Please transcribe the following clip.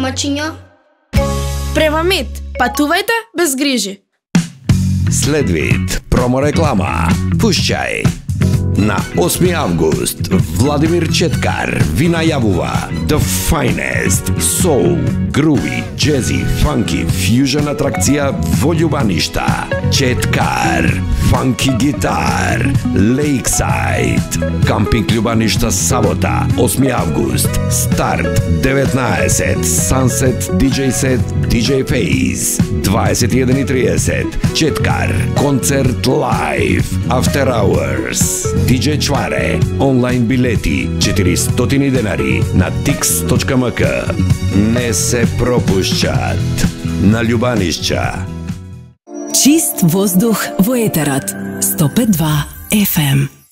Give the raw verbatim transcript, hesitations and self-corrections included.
домаќиња. Превамит, патувајте без грижи. Следвид, промореклама, пушчај. На осми август, Владимир Четкар ви најавува The Finest Soul, Groovy, Jazzy, Funky, Fusion атракција во Љубаништа. Четкар, Funky Guitar, Lakeside, Кампинг Љубаништа сабота, осми август, старт деветнаесет, Sunset ди џеј Set, ди џеј Phase, дваесет и еден и триесет, Четкар, концерт лайв, After Hours, ди џеј Чваре, онлайн билети, четиристотини денари на тикс точка ем ка. Не се пропушчат на Љубанишќа. Чист воздух во етерот. сто пет и два еф ем.